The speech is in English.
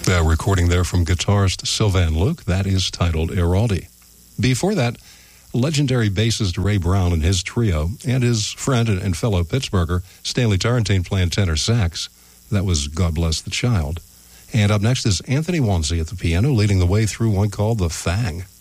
recording there from guitarist Sylvan Luke. That is titled Iraldi. Before that, legendary bassist Ray Brown and his trio, and his friend and fellow Pittsburgher Stanley Tarantine playing tenor sax. That was God Bless the Child. And up next is Anthony Wanzi at the piano, leading the way through one called The Fang.